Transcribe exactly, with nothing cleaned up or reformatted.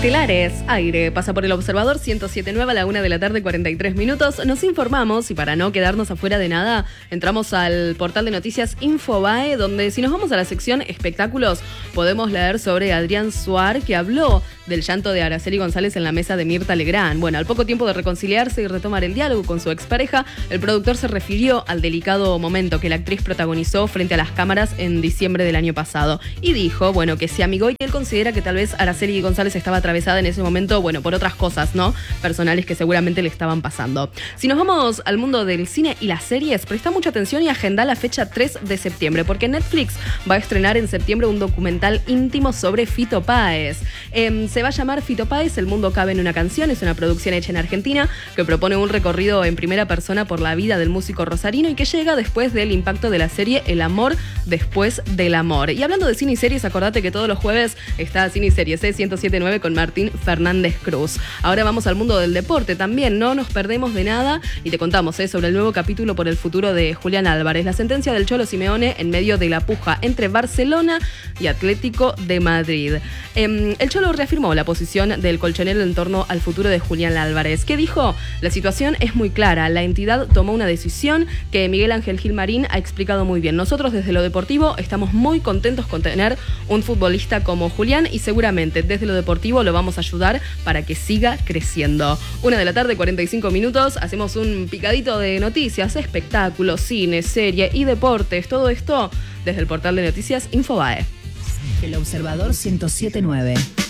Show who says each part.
Speaker 1: Estelares, aire, pasa por el Observador ciento siete punto nueve a la una de la tarde, cuarenta y tres minutos. Nos informamos y para no quedarnos afuera de nada, entramos al portal de noticias Infobae, donde si nos vamos a la sección espectáculos, podemos leer sobre Adrián Suar, que habló del llanto de Araceli González en la mesa de Mirta Legrand. Bueno, al poco tiempo de reconciliarse y retomar el diálogo con su expareja, el productor se refirió al delicado momento que la actriz protagonizó frente a las cámaras en diciembre del año pasado. Y dijo, bueno, que se amigó y que él considera que tal vez Araceli González estaba atravesada en ese momento, bueno, por otras cosas, ¿no? Personales que seguramente le estaban pasando. Si nos vamos al mundo del cine y las series, presta mucha atención y agenda la fecha tres de septiembre, porque Netflix va a estrenar en septiembre un documental íntimo sobre Fito Páez. Eh, se va a llamar Fito Páez, El mundo cabe en una canción. Es una producción hecha en Argentina que propone un recorrido en primera persona por la vida del músico rosarino y que llega después del impacto de la serie El amor después del amor. Y hablando de cine y series, acordate que todos los jueves está Cine y Series, ¿eh? ciento siete punto nueve con Martín Fernández Cruz. Ahora vamos al mundo del deporte también, no nos perdemos de nada y te contamos ¿eh? sobre el nuevo capítulo por el futuro de Julián Álvarez, la sentencia del Cholo Simeone en medio de la puja entre Barcelona y Atlético de Madrid. Eh, el Cholo reafirmó la posición del colchonero en torno al futuro de Julián Álvarez. ¿Qué dijo? La situación es muy clara, la entidad tomó una decisión que Miguel Ángel Gilmarín ha explicado muy bien. Nosotros desde lo deportivo estamos muy contentos con tener un futbolista como Julián y seguramente desde lo deportivo lo vamos a ayudar para que siga creciendo. Una de la tarde, cuarenta y cinco minutos, hacemos un picadito de noticias, espectáculos, cine, serie y deportes. Todo esto desde el portal de noticias Infobae.
Speaker 2: El Observador ciento siete punto nueve.